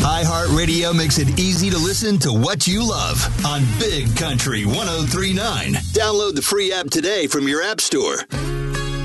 iHeartRadio makes it easy to listen to what you love on Big Country 103.9. Download the free app today from your app store.